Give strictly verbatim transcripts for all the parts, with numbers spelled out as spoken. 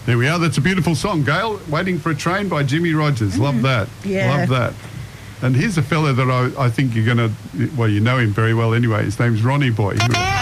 There we are. That's a beautiful song, Gail. Waiting for a Train by Jimmy Rogers. Love that. Yeah. Love that. And here's a fella that I, I think you're going to, well, you know him very well anyway. His name's Ronnie Boy.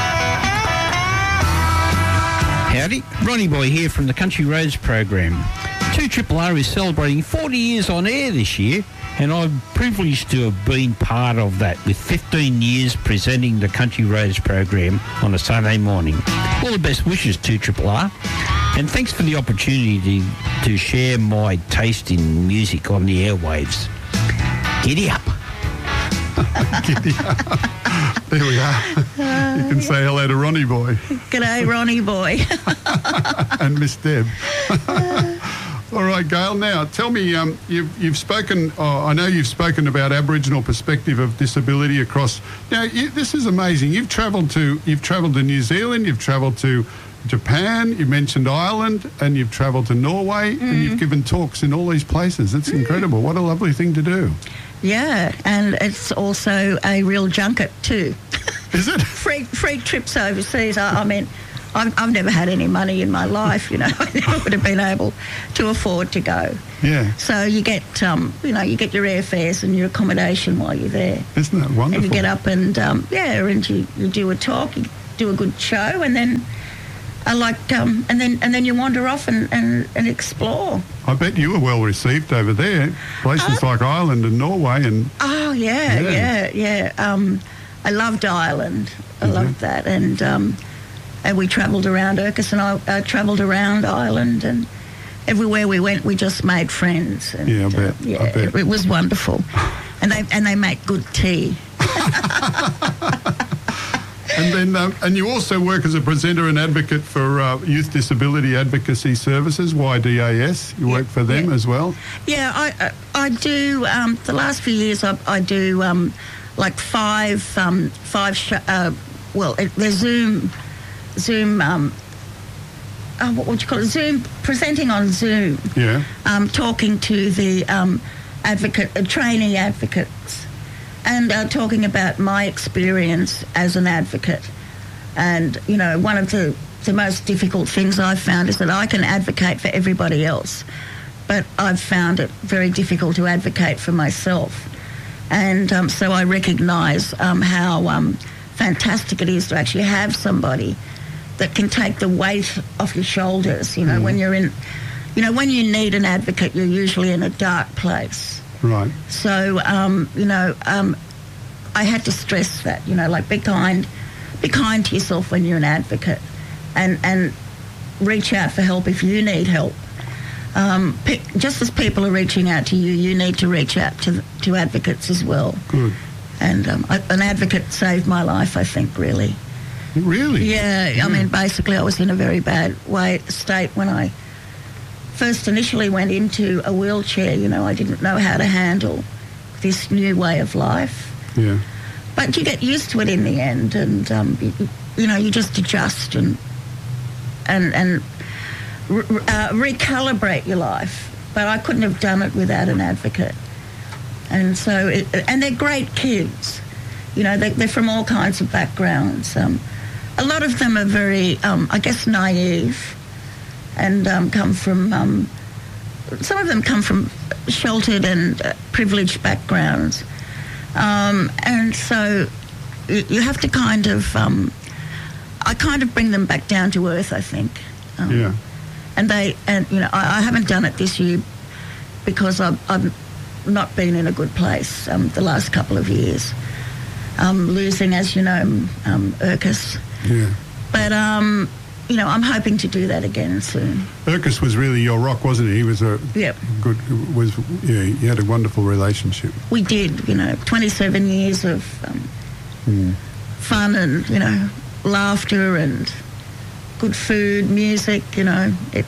Howdy, Ronnie Boy here from the Country Roads program. two R R is celebrating forty years on air this year, and I'm privileged to have been part of that with fifteen years presenting the Country Roads program on a Sunday morning. All the best wishes to R R R, and thanks for the opportunity to, to share my taste in music on the airwaves. Giddy up. Giddy up. There we are. Uh, you can say hello to Ronnie Boy. G'day, Ronnie Boy. And Miss Deb. All right, Gail. Now, tell me, um, you've you've spoken. Oh, I know you've spoken about Aboriginal perspective of disability across. Now, you, this is amazing. You've travelled to you've travelled to New Zealand. You've travelled to Japan. You mentioned Ireland, and you've travelled to Norway, mm. and you've given talks in all these places. It's mm. incredible. What a lovely thing to do. Yeah, and it's also a real junket too. Is it? free free trips overseas. I, I mean. I've, I've never had any money in my life, you know. I never would have been able to afford to go. Yeah. So you get, um, you know, you get your airfares and your accommodation while you're there. Isn't that wonderful? And you get up and, um, yeah, and you, you do a talk, you do a good show, and then, I like, um, and then and then you wander off and, and, and explore. I bet you were well received over there. Places uh, like Ireland and Norway and. Oh yeah, yeah, yeah. yeah. Um, I loved Ireland. I mm-hmm. loved that, and. Um, And we travelled around Urcus, and I uh, travelled around Ireland, and everywhere we went, we just made friends. And, yeah, I bet. Uh, yeah, I bet. It, it was wonderful, and they and they make good tea. And then, um, and you also work as a presenter and advocate for uh, Youth Disability Advocacy Services, Y D A S. You yeah, work for them yeah. as well. Yeah, I I do. Um, the last few years, I, I do um, like five um, five. Sh- uh, well, it, they're Zoom. Zoom, um, oh, what would you call it? Zoom, presenting on Zoom. Yeah. Um, talking to the um, advocate, uh, trainee advocates, and uh, talking about my experience as an advocate. And, you know, one of the, the most difficult things I've found is that I can advocate for everybody else, but I've found it very difficult to advocate for myself. And um, so I recognise um, how um, fantastic it is to actually have somebody that can take the weight off your shoulders. You know, mm. when you're in, you know, when you need an advocate, you're usually in a dark place. Right. So, um, you know, um, I had to stress that, you know, like be kind, be kind to yourself when you're an advocate, and, and reach out for help if you need help. Um, pe- just as people are reaching out to you, you need to reach out to to advocates as well. Good. And um, I, an advocate saved my life, I think, really. Really? Yeah, yeah, I mean, basically I was in a very bad way, state when I first initially went into a wheelchair. You know, I didn't know how to handle this new way of life. Yeah. But you get used to it in the end, and, um, you, you know, you just adjust and, and, and re- uh, recalibrate your life. But I couldn't have done it without an advocate. And so, it, and they're great kids, you know, they, they're from all kinds of backgrounds. Um, a lot of them are very, um, I guess, naive, and um, come from, um, some of them come from sheltered and uh, privileged backgrounds. Um, and so you, you have to kind of, um, I kind of bring them back down to earth, I think. Um, yeah. And they, and you know, I, I haven't done it this year because I've, I've not been in a good place um, the last couple of years. Um, losing, as you know, um, Urcus. Yeah. But, um, you know, I'm hoping to do that again soon. Urcus was really your rock, wasn't he? He was a yep. good, was, yeah, you had a wonderful relationship. We did, you know, twenty-seven years of um, mm. fun and, you know, laughter and good food, music, you know. It,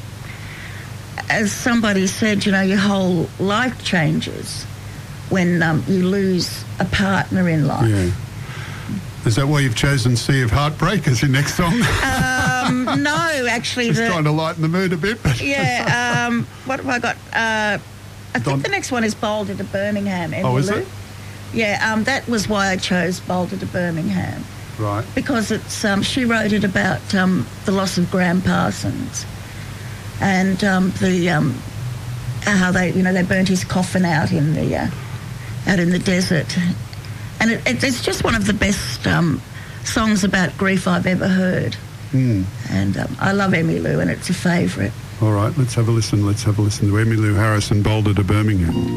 as somebody said, you know, your whole life changes when um, you lose a partner in life. Yeah. Is that why you've chosen Sea of Heartbreak as your next song? Um, no, actually. Just the, trying to lighten the mood a bit. But yeah, um, what have I got? Uh, I Don- think the next one is Boulder to Birmingham. Oh, is it? Yeah, um, that was why I chose Boulder to Birmingham. Right. Because it's um, she wrote it about um, the loss of Graham Parsons. and um, the um, how they you know they burnt his coffin out in the uh, out in the desert, and it, it, it's just one of the best um, songs about grief I've ever heard. Mm. And um, I love Emmylou, and it's a favourite. All right, let's have a listen. Let's have a listen to Emmylou Harris and Boulder to Birmingham.